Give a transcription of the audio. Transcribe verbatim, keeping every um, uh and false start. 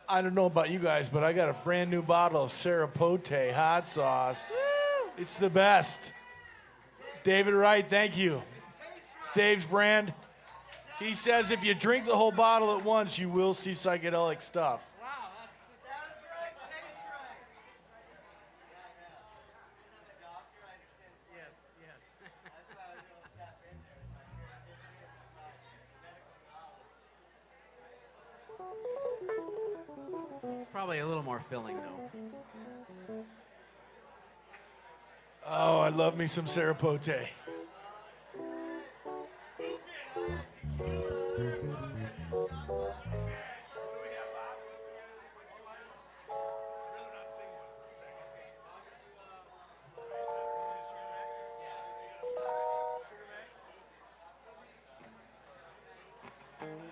I don't know about you guys, but I got a brand new bottle of Serapote hot sauce. Woo! It's the best. David Wright, thank you. It's Dave's brand. He says if you drink the whole bottle at once, you will see psychedelic stuff. Wow, that's just... Sounds right, tastes right. Yeah, I know. As a doctor, I understand. Yes, yes. That's why I was able to tap in there with my creativity and with my medical knowledge. It's probably a little more filling, though. Oh, I love me some Serapote. Thank you.